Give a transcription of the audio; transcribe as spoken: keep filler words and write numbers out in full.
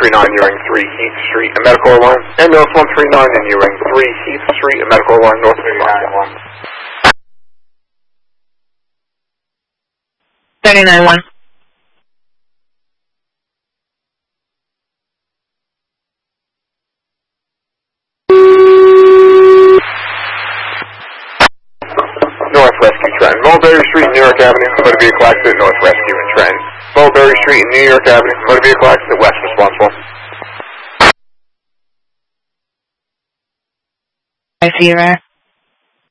three nine, Ewing three, Heath Street, a medical alarm. Ambulance one three nine in Ewing three, Heath Street, a medical alarm, north thirty-nine one. thirty-nine one. North Rescue Trenton. Mulberry Street, New York Avenue, motor vehicle accident, North Rescue in Trenton. Mulberry Street, New York Avenue, motor vehicle accident, west responsible. I see you there.